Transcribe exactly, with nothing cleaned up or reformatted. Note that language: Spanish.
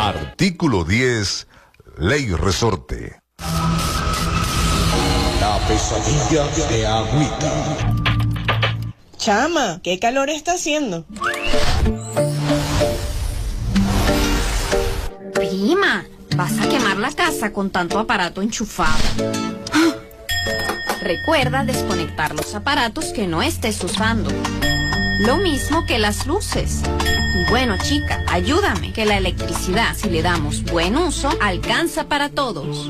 Artículo diez. Ley Resorte. La pesadilla de Agüita. Chama, ¿qué calor está haciendo? Prima, vas a quemar la casa con tanto aparato enchufado. Recuerda desconectar los aparatos que no estés usando. Lo mismo que las luces. Y bueno, chica, ayúdame, que la electricidad, si le damos buen uso, alcanza para todos.